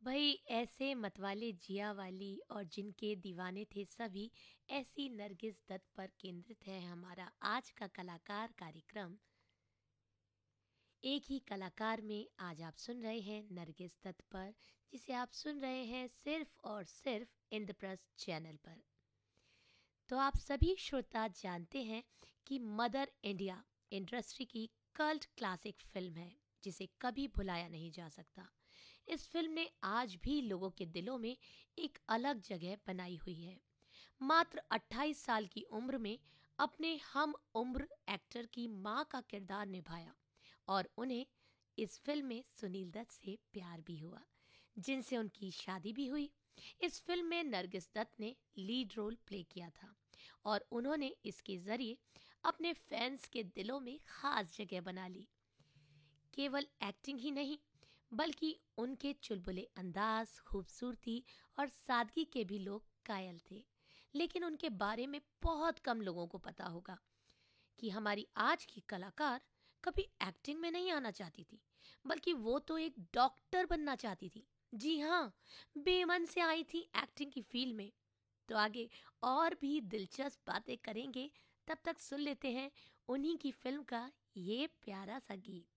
भाई ऐसे मतवाले जिया वाली और जिनके दीवाने थे सभी, ऐसी नरगिस दत्त पर केंद्रित है हमारा आज का कलाकार कार्यक्रम। एक ही कलाकार में आज आप सुन रहे हैं नरगिस दत्त पर, जिसे आप सुन रहे हैं सिर्फ और सिर्फ इंद्रप्रस्थ चैनल पर। तो आप सभी श्रोता जानते हैं कि मदर इंडिया इंडस्ट्री की कल्ट क्लासिक फिल्म है, जिसे कभी भुलाया नहीं जा सकता। इस फिल्म ने आज भी लोगों के दिलों में एक अलग जगह बनाई हुई है। मात्र 28 साल की उम्र में अपने हम उम्र एक्टर की मां का किरदार निभाया और उन्हें इस फिल्म में सुनील दत्त से प्यार भी हुआ, जिनसे उनकी शादी भी हुई। इस फिल्म में नरगिस दत्त ने लीड रोल प्ले किया था और उन्होंने इसके जरिए अपने फैंस के दिलों में खास जगह बना ली। केवल एक्टिंग ही नहीं, बल्कि उनके चुलबुले अंदाज, खूबसूरती और सादगी के भी लोग कायल थे। लेकिन उनके बारे में बहुत कम लोगों को पता होगा कि हमारी आज की कलाकार कभी एक्टिंग में नहीं आना चाहती थी, बल्कि वो तो एक डॉक्टर बनना चाहती थी। जी हाँ, बेमन से आई थी एक्टिंग की फील्ड में। तो आगे और भी दिलचस्प बातें करेंगे, तब तक सुन लेते हैं उन्हीं की फिल्म का ये प्यारा सा गीत।